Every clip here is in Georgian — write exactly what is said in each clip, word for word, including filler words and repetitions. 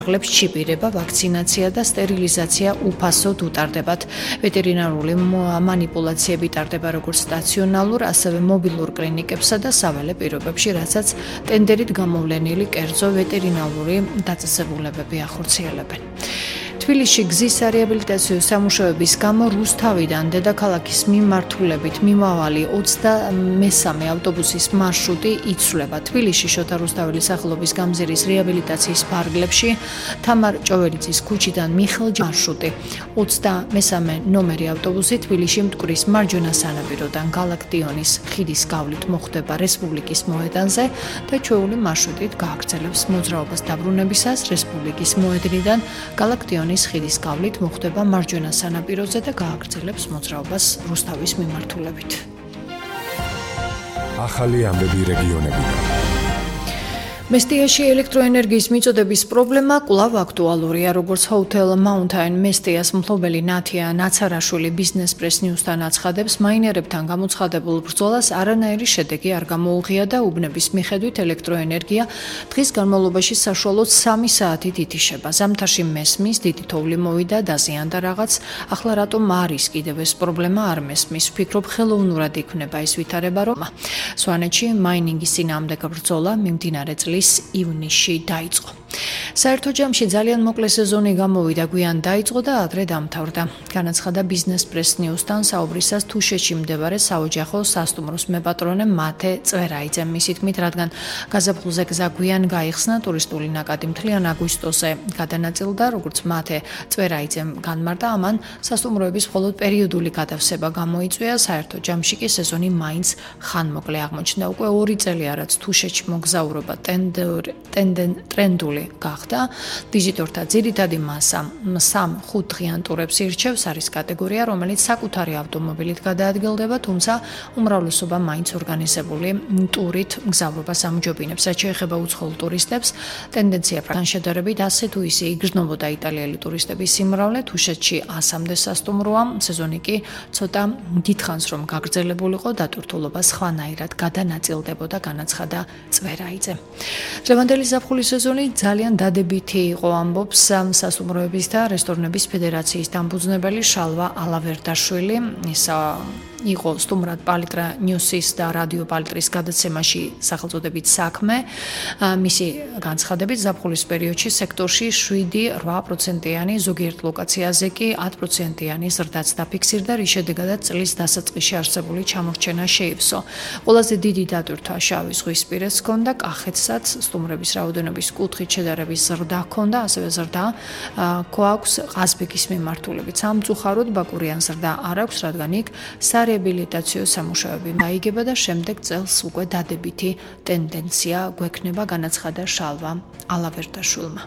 ღლებს ჩიპირება, ვაქცინაცია და სტერილიზაცია უფასოდ უტარდებათ. ვეტერინარული მანიპულაციები ტარდება როგორც სტაციონალურ, ასევე მობილურ კლინიკებსა და საველე პირობებში, რასაც ტენდერით გამოვლენილი კერძო ვეტერინარული დაწესებულებები ახორციელებენ. თბილისში გზის სარეაბილიტაციო სამუშაოების გამო რუსთავიდან დედაქალაქის მიმართულებით მიმავალი ოცდამესამე ავტობუსის მარშრუტი იცვლება. თბილისში შოთა რუსთაველის სახელობის გამზირის რეაბილიტაციის ფარგლებში თამარ ჭოვერიძის ქუჩიდან მიხეილ მარშრუტი ოცდამესამე ნომერი ავტობუსი თბილისში მტკვრის მარჯვენა სანაპიროდან გალაქტიონის ხიდის გავლით მოხვდება რესპუბლიკის მოედანზე და ჩვეული მარშრუტით გააგრძელებს მოძრაობას დაბრუნებისას რესპუბლიკის მოედნიდან გალაქტიონის ხიდის გავლით მოხვდება მარჯვენა სანაპიროზე და გააგრძელებს მოძრაობას რუსთავის მიმართულებით. ახალი ამბები რეგიონებიდან. მესტიაში ელექტროენერგიის მიწოდების პრობლემა კვლავ აქტუალურია, როგორც Hotel Mountain მესტიას მფლობელი ნათია ნაცარაშვილი Business Press News-თან აცხადებს, მაინერებთან გამოცხადებულ ბრძოლას არანაირი შედეგი არ გამოუღია და უბნების მიხედვით ელექტროენერგია დღის განმავლობაში საშუალოდ სამი საათით ითიშება. ზამთარში მესმის, დიდი თოვლი მოვიდა, დაზიანდა რაღაც, ახლა რატომ არის კიდევ ეს პრობლემა არ მესმის? ვფიქრობ, ხელოვნურად იქნება ეს ვითარება, რომ სვანეთში მაინინგის წინააღმდეგ ბრძოლა მიმდინარე წლის ივნისში დაიწყო. საერთო ჯამში ძალიან მოკლე სეზონი გამოვიდა, გვიან დაიწყო და ადრე დამთავრდა. განაცხადა Business Press News-თან საუბრისას თუშეთში მდებარე საოჯახო სასტუმროს მეპატრონე მათე წვერაიძემ. მისი თქმით, რადგან გაზაფხულზე გზა გვიან გაიხსნა, ტურისტული ნაკადი მთლიან აგვისტოზე გადანაწილდა, როგორც მათე წვერაიძემ განმარტა, ამან სასტუმროების მხოლოდ პერიოდული გადავსება გამოიწვია, საერთო ჯამში კი სეზონი მაინც ხანმოკლე აღმოჩნდა. უკვე ორი წელია, რაც თუშეთში მოგზაურობა ტრენდული გახდა. ვიზიტორთა ძირითადი მასა სამ-ხუთ დღიან ტურებს ირჩევს, არის კატეგორია, რომელიც საკუთარი ავტომობილით გადაადგილდება, თუმცა უმრავლესობა მაინც ორგანიზებული ტურით მგზავრობას ამჯობინებს. რაც შეეხება უცხოელ ტურისტებს, ტენდენციასთან შედარებით ასე თუ ისე იგრძნობოდა იტალიელი ტურისტების სიმრავლე, თუშეთში ასამდე სასტუმროა, სეზონი კი ცოტა დიდხანს რომ გაგრძელებულიყო, დატვირთულობა სხვანაირად გადანაწილდებოდა, განაცხადა წვერაიძე. დღევანდელი ზაფხულის სეზონი ძალიან დადებითი იყო, ამბობს სასტუმროების და რესტორნების ფედერაციის დამფუძნებელი შალვა ალავერდაშვილი. ის იყო სტუმრად პალიტრა ნიუსის და რადიო პალიტრის გადაცემაში სახელწოდებით საქმე. მისი განცხადებით, ზაფხულის პერიოდში სექტორში შვიდი და რვა პროცენტიანი, ზოგიერთ ლოკაციაზე კი ათი პროცენტიანი ზრდაც დაფიქსირდა, რის შედეგადაც წლის დასაწყისში არსებული ჩამორჩენა შეივსო. ყველაზე დიდი დატვირთვა შავი ზღვისპირეთს ჰქონდა, კახეთსაც სტუმრების რაოდენობის კუთხით შედარების ზრდა ჰქონდა, ასევე ზრდა გვაქვს ყაზბეგის მიმართულებით. სამწუხაროდ ბაკურიან ზრდა არ აქვს, რადგან იქ სარეაბილიტაციო სამუშაოები მაიგება და შემდეგ წელს უკვე დადებითი ტენდენცია გვექნება, განაცხადა შალვა ალავერდაშვილმა.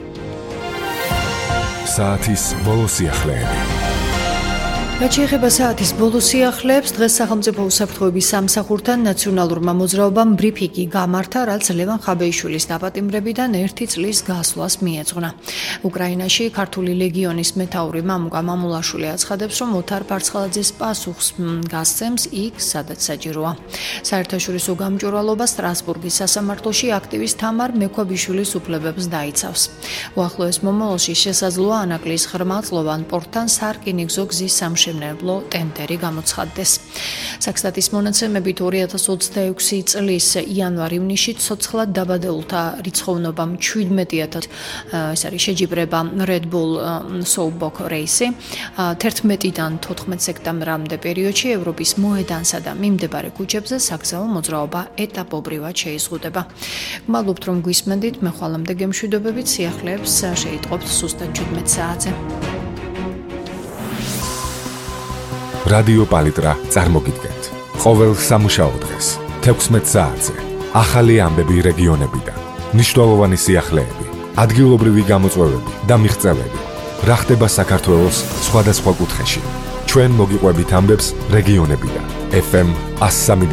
საათის ბოლო სიახლეები. რაც შეეხება საათის ბოლო სიახლეებს, დღეს სახელმწიფო უსაფრთხოების სამსახურთან ნაციონალურმა მოძრაობამ ბრიფინგი გამართა, რაც ლევან ხაბეიშვილის დაპატიმრებიდან ერთი წლის გასვლას მიეძღვნა. უკრაინაში ქართული ლეგიონის მეთაური მამუკა მამულაშვილი აცხადებს, რომ ოთარ ფარცხალაძის პასუხს გასცემს იქ, სადაც საჭიროა. საერთაშორისო გამჭვირვალობა სტრასბურგის სასამართლოში აქტივის თამარ მექვაბიშვილის უფლებებს დაიცავს. უახლოეს მომავალში შესაძლოა ანაკლის ღრმაწლოვან პორტთან სარკინიგზო გზის სამშენებლო შემნებლო ტენდერი გამოცხადდეს. საქსტატის მონაცემებით ორი ათას ოცდაექვსი წლის იანვარ-ივნისში ცოცხლად დაბადებულთა რიცხოვნობა მჩვიდმეტი ათასი, ეს არის შეჯიბრება Red Bull Soulbox რეისი. თერთმეტიდან თოთხმეტ სექტემბრამდე პერიოდში ევროპის მოედანსა და მიმდებარე ქუჩებზე საგზაო მოძრაობა ეტაპობრივად შეიზღუდება. გმადლობთ, რომ გვისმენდით, მე ხვალამდე გემშვიდობებით, სიახლეებს შეიტყობთ ზუსტად შვიდმეტ საათზე. რადიო პალიტრა წარმოგიდგენთ. ყოველ სამუშაო დღეს თექვსმეტ საათზე ახალი ამბები რეგიონებიდან, მნიშვნელოვანი სიახლეები, ადგილობრივი გამოწვევები და მიღწევები. რა ხდება საქართველოს სხვადასხვა კუთხეში. ჩვენ მოგიყვებით ამბებს რეგიონებიდან. ეფ ემ